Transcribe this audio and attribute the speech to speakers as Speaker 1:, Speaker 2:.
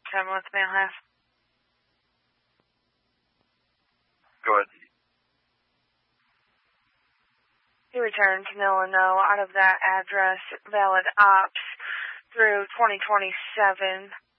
Speaker 1: Tell me what the mail has.
Speaker 2: Go ahead.
Speaker 1: He returned to no out of that address, valid ops through 2027.